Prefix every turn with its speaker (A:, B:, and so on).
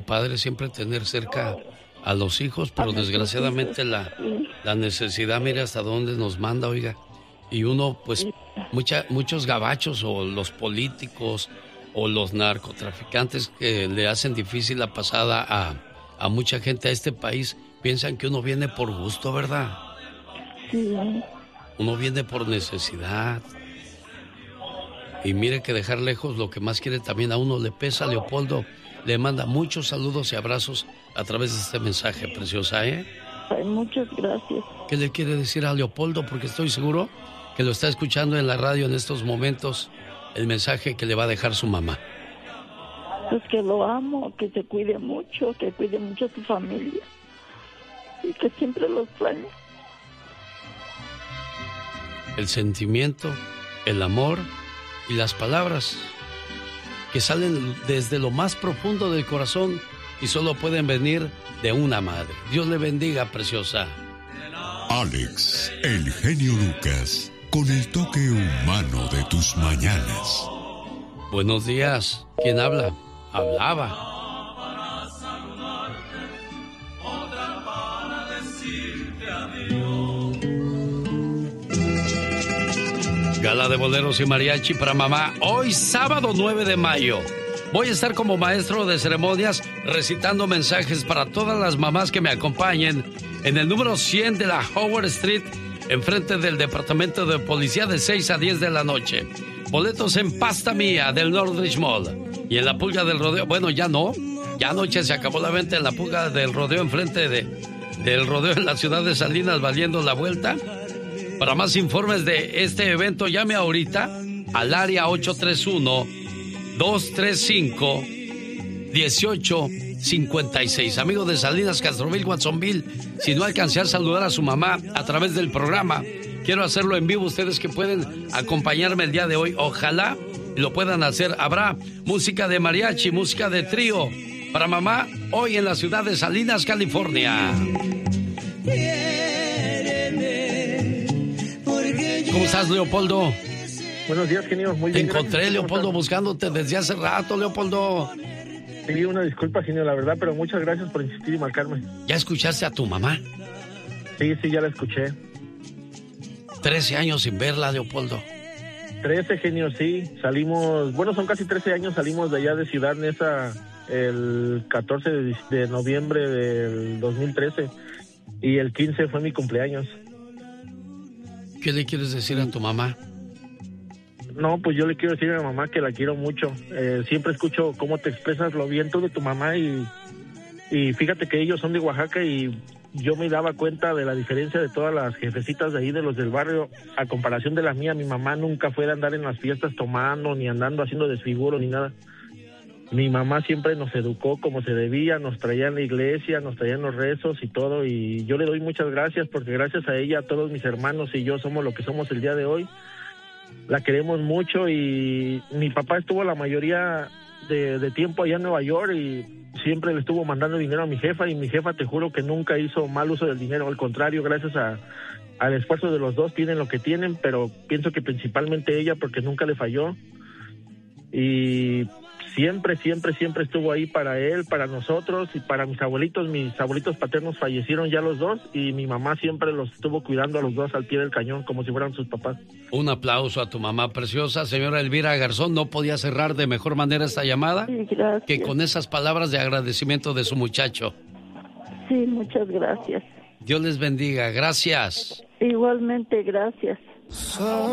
A: padre siempre tener cerca a los hijos, pero desgraciadamente la necesidad, mira hasta dónde nos manda, oiga. Y uno, pues, muchos gabachos o los políticos o los narcotraficantes que le hacen difícil la pasada a mucha gente a este país, piensan que uno viene por gusto, ¿verdad?
B: Sí.
A: Uno viene por necesidad. Y mire que dejar lejos lo que más quiere también a uno le pesa. Leopoldo le manda muchos saludos y abrazos a través de este mensaje, preciosa, ¿eh?
B: Ay, muchas gracias.
A: ¿Qué le quiere decir a Leopoldo? Porque estoy seguro que lo está escuchando en la radio en estos momentos, el mensaje que le va a dejar su mamá.
B: Pues que lo amo, que se cuide mucho, que cuide mucho a su familia y que siempre lo extrañe.
A: El sentimiento, el amor y las palabras que salen desde lo más profundo del corazón y solo pueden venir de una madre. Dios le bendiga, preciosa.
C: Alex, el genio Lucas, con el toque humano de tus mañanas.
A: Buenos días. ¿Quién habla? Hablaba. Gala de boleros y mariachi para mamá. Hoy, sábado 9 de mayo. Voy a estar como maestro de ceremonias recitando mensajes para todas las mamás que me acompañen en el número 100 de la Howard Street, enfrente del Departamento de Policía, de 6 a 10 de la noche. Boletos en Pasta Mía del Northridge Mall. Y en la Pulga del Rodeo, bueno, ya no. Ya anoche se acabó la venta en la Pulga del Rodeo, enfrente del rodeo en la ciudad de Salinas, valiendo la vuelta. Para más informes de este evento, llame ahorita al área 831-235-1856. Amigos de Salinas, Castroville, Watsonville, si no alcancé a saludar a su mamá a través del programa, quiero hacerlo en vivo. Ustedes que pueden acompañarme el día de hoy, ojalá lo puedan hacer. Habrá música de mariachi, música de trío para mamá hoy en la ciudad de Salinas, California. ¿Cómo estás, Leopoldo?
D: Buenos días, genio. Muy bien.
A: Te encontré, Leopoldo, buscándote desde hace rato, Leopoldo.
D: Sí, una disculpa, genio, la verdad, pero muchas gracias por insistir y marcarme.
A: ¿Ya escuchaste a tu mamá?
D: Sí, ya la escuché.
A: 13 años sin verla, Leopoldo.
D: 13, genio, sí. Salimos, bueno, son casi 13 años, salimos de allá de Ciudad Neza el 14 de noviembre del 2013 y el 15 fue mi cumpleaños.
A: ¿Qué le quieres decir a tu mamá?
D: No, pues yo le quiero decir a mi mamá que la quiero mucho. Siempre escucho cómo te expresas lo bien tú de tu mamá y fíjate que ellos son de Oaxaca y yo me daba cuenta de la diferencia de todas las jefecitas de ahí, de los del barrio, a comparación de la mía. Mi mamá nunca fue de andar en las fiestas tomando, ni andando haciendo desfiguro, ni nada. Mi mamá siempre nos educó como se debía, nos traía en la iglesia, nos traía en los rezos y todo, y yo le doy muchas gracias porque gracias a ella todos mis hermanos y yo somos lo que somos el día de hoy. La queremos mucho y mi papá estuvo la mayoría de tiempo allá en Nueva York y siempre le estuvo mandando dinero a mi jefa y mi jefa, te juro que nunca hizo mal uso del dinero, al contrario, gracias al esfuerzo de los dos tienen lo que tienen, pero pienso que principalmente ella porque nunca le falló y siempre estuvo ahí para él, para nosotros y para mis abuelitos paternos fallecieron ya los dos y mi mamá siempre los estuvo cuidando a los dos al pie del cañón como si fueran sus papás.
A: Un aplauso a tu mamá preciosa, señora Elvira Garzón. No podía cerrar de mejor manera esta llamada que con esas palabras de agradecimiento de su muchacho.
B: Sí, muchas gracias.
A: Dios les bendiga, gracias.
B: Igualmente, gracias.